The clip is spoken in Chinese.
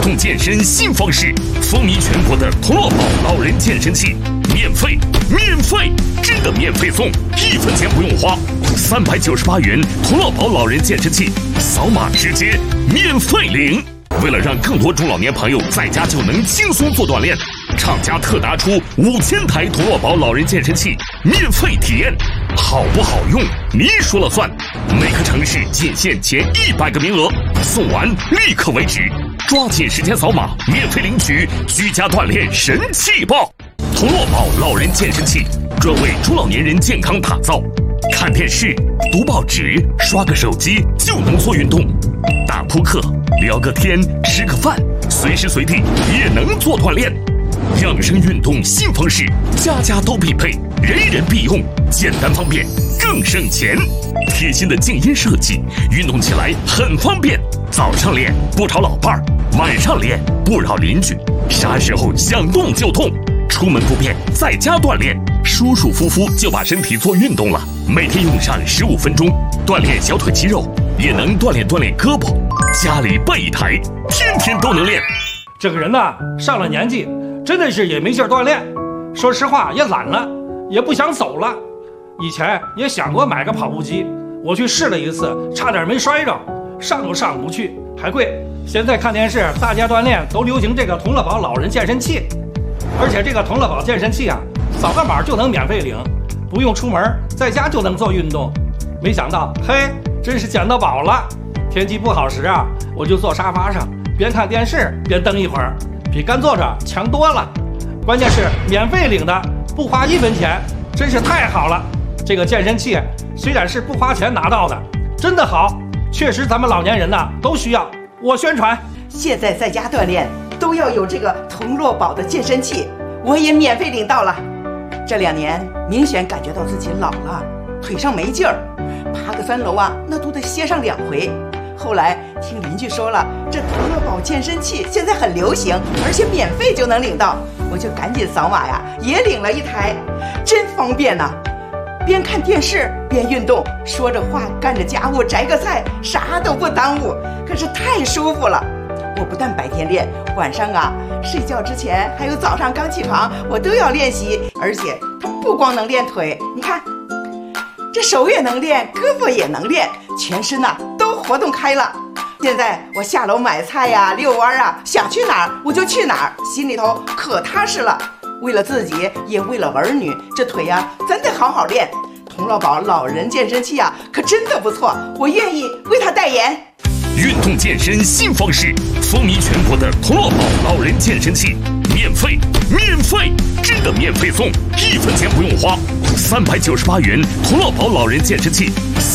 动健身新方式，风靡全国的童乐宝老人健身器，免费，真的免费送，1分钱不用花，398元童乐宝老人健身器，扫码直接免费领。为了让更多中老年朋友在家就能轻松做锻炼，厂家特拿出5000台童乐宝老人健身器免费体验，好不好用你说了算。每个城市仅限前100个名额，送完立刻为止，抓紧时间扫码免费领取居家锻炼神器包。童乐宝老人健身器专为中老年人健康打造，看电视、读报纸、刷个手机就能做运动，打扑克、聊个天、吃个饭，随时随地也能做锻炼。养生运动新方式，家家都必备，人人必用，简单方便，更省钱。贴心的静音设计，运动起来很方便。早上练不吵老伴儿，晚上练不扰邻居，啥时候想动就动。出门不便，在家锻炼，舒舒服服就把身体做运动了。每天用上15分钟，锻炼小腿肌肉，也能锻炼胳膊。家里备一台，天天都能练。 这个人呢，上了年纪，真的是也没劲儿锻炼。说实话，也懒了，也不想走了。以前也想过买个跑步机，我去试了一次，差点没摔着，上都上不去，还贵。现在看电视，大家锻炼都流行这个童乐宝老人健身器。而且这个童乐宝健身器啊，扫个码就能免费领，不用出门，在家就能做运动。没想到，嘿，真是捡到宝了！天气不好时啊，我就坐沙发上，边看电视边蹬一会儿，比干坐着强多了。关键是免费领的，不花1分钱，真是太好了！这个健身器虽然是不花钱拿到的，真的好，确实咱们老年人呐都需要。我宣传， 现在在家锻炼都要有这个童乐宝的健身器，我也免费领到了。这2年明显感觉到自己老了，腿上没劲儿，爬个3楼啊，那都得歇上2回。后来听邻居说了，这童乐宝健身器现在很流行，而且免费就能领到，我就赶紧扫码呀，也领了1台，真方便呐！边看电视边运动，说着话干着家务，摘个菜，啥都不耽误，可是太舒服了。我不但白天练，晚上啊睡觉之前还有早上刚起床，我都要练习。而且它不光能练腿，你看这手也能练，胳膊也能练，全身呐都活动开了。现在我下楼买菜呀、遛弯啊，想去哪儿我就去哪儿，心里头可踏实了。为了自己，也为了儿女，这腿呀咱得好好练。童乐宝老人健身器啊，可真的不错，我愿意为他代言。 运动健身新方式，风靡全国的童乐宝老人健身器，免费，真的免费送，1分钱不用花，398元童乐宝老人健身器。